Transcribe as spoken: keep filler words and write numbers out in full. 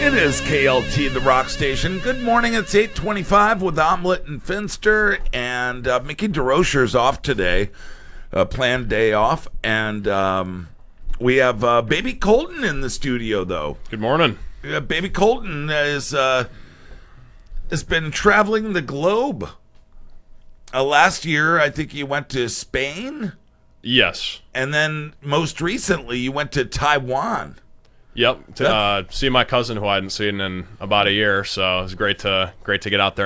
It is K L T, the rock station. Good morning. It's eight twenty-five with Omelet and Finster, and uh, Mickey DeRocher's off today, a planned day off, and um, we have uh, Baby Colton in the studio, though. Good morning. Uh, Baby Colton is uh, has been traveling the globe. Uh, last year, I think you went to Spain, Yes. and then most recently, you went to Taiwan. Yep. To uh, see my cousin who I hadn't seen in about a year, so it was great to great to get out there